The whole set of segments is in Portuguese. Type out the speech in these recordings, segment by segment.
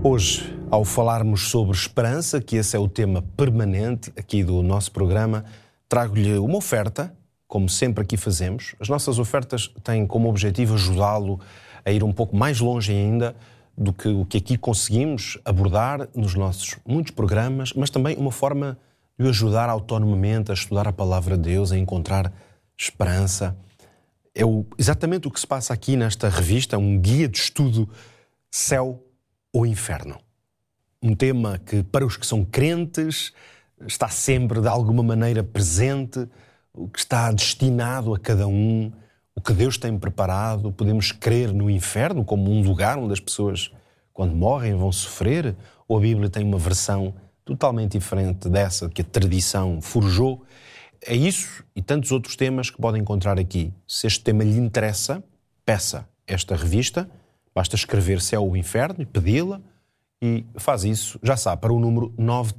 Hoje, ao falarmos sobre esperança, que esse é o tema permanente aqui do nosso programa, trago-lhe uma oferta, como sempre aqui fazemos. As nossas ofertas têm como objetivo ajudá-lo a ir um pouco mais longe ainda do que o que aqui conseguimos abordar nos nossos muitos programas, mas também uma forma de o ajudar autonomamente a estudar a palavra de Deus, a encontrar esperança. É exatamente o que se passa aqui nesta revista, um guia de estudo Céu ou Inferno. Um tema que, para os que são crentes, está sempre de alguma maneira presente, o que está destinado a cada um, o que Deus tem preparado. Podemos crer no inferno como um lugar onde as pessoas, quando morrem, vão sofrer, ou a Bíblia tem uma versão totalmente diferente dessa que a tradição forjou. É isso e tantos outros temas que podem encontrar aqui. Se este tema lhe interessa, peça esta revista. Basta escrever Céu ou Inferno e pedi-la, e faz isso, já sabe, para o número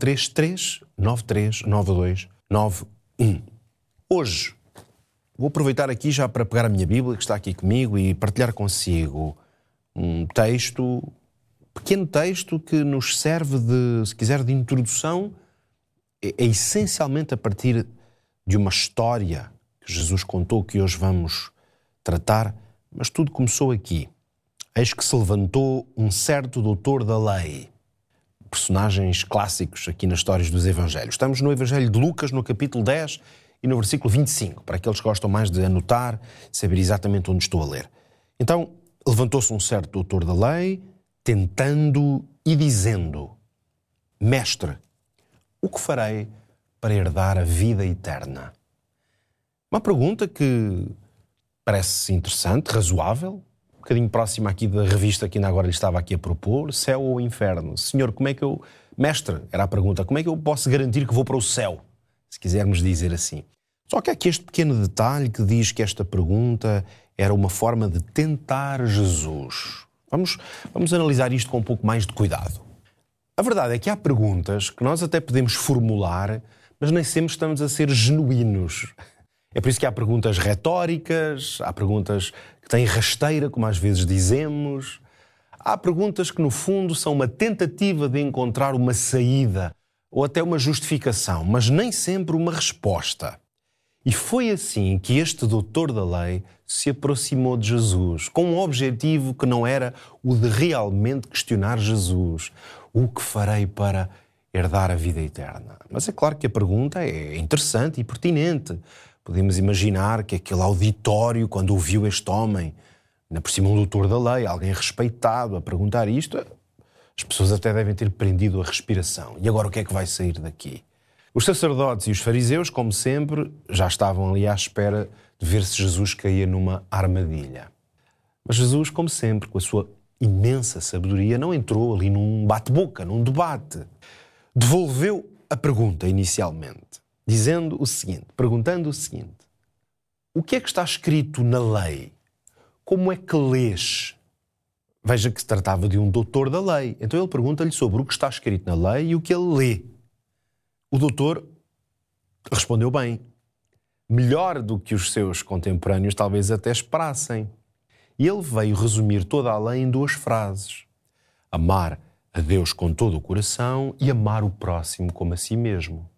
933-939291. Hoje, vou aproveitar aqui já para pegar a minha Bíblia, que está aqui comigo, e partilhar consigo um texto, pequeno texto, que nos serve de, se quiser, de introdução. É essencialmente a partir de uma história que Jesus contou, que hoje vamos tratar, mas tudo começou aqui. Eis que se levantou um certo doutor da lei. Personagens clássicos aqui nas histórias dos Evangelhos. Estamos no Evangelho de Lucas, no capítulo 10 e no versículo 25, para aqueles que gostam mais de anotar, saber exatamente onde estou a ler. Então, levantou-se um certo doutor da lei, tentando e dizendo: Mestre, o que farei para herdar a vida eterna? Uma pergunta que parece interessante, razoável, um bocadinho próxima aqui da revista que ainda agora lhe estava aqui a propor, Céu ou Inferno? Senhor, como é que eu... Mestre, era a pergunta, como é que eu posso garantir que vou para o céu? Se quisermos dizer assim. Só que há aqui este pequeno detalhe que diz que esta pergunta era uma forma de tentar Jesus. Vamos analisar isto com um pouco mais de cuidado. A verdade é que há perguntas que nós até podemos formular, mas nem sempre estamos a ser genuínos. É por isso que há perguntas retóricas, há perguntas que têm rasteira, como às vezes dizemos. Há perguntas que, no fundo, são uma tentativa de encontrar uma saída ou até uma justificação, mas nem sempre uma resposta. E foi assim que este doutor da lei se aproximou de Jesus, com um objetivo que não era o de realmente questionar Jesus. O que farei para herdar a vida eterna? Mas é claro que a pergunta é interessante e pertinente. Podemos imaginar que aquele auditório, quando ouviu este homem, ainda por cima um doutor da lei, alguém respeitado, a perguntar isto, as pessoas até devem ter prendido a respiração. E agora o que é que vai sair daqui? Os sacerdotes e os fariseus, como sempre, já estavam ali à espera de ver se Jesus caía numa armadilha. Mas Jesus, como sempre, com a sua imensa sabedoria, não entrou ali num bate-boca, num debate. Devolveu a pergunta inicialmente, perguntando o seguinte: o que é que está escrito na lei? Como é que lês? Veja que se tratava de um doutor da lei. Então ele pergunta-lhe sobre o que está escrito na lei e o que ele lê. O doutor respondeu bem, melhor do que os seus contemporâneos talvez até esperassem. E ele veio resumir toda a lei em 2 frases: amar a Deus com todo o coração e amar o próximo como a si mesmo.